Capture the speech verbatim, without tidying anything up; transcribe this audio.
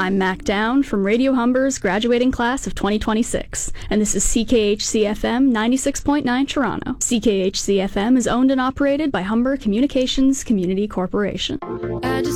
I'm Mac Down from Radio Humber's graduating class of twenty twenty-six, and this is C K H C F M ninety-six point nine Toronto. C K H C F M is owned and operated by Humber Communications Community Corporation. I just